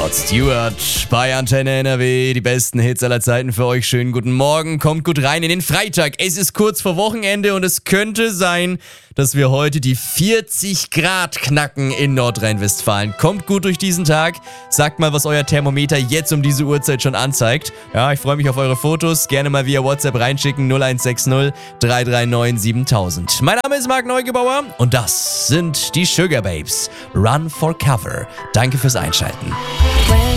Rod Stewart bei Antenne NRW. Die besten Hits aller Zeiten für euch. Schönen guten Morgen. Kommt gut rein in den Freitag. Es ist kurz vor Wochenende und es könnte sein, dass wir heute die 40 Grad knacken in Nordrhein-Westfalen. Kommt gut durch diesen Tag. Sagt mal, was euer Thermometer jetzt um diese Uhrzeit schon anzeigt. Ja, ich freue mich auf eure Fotos. Gerne mal via WhatsApp reinschicken. 0160 339 7000. Mein Name ist Marc Neugebauer und das sind die Sugar Babes. Run for Cover. Danke fürs Einschalten.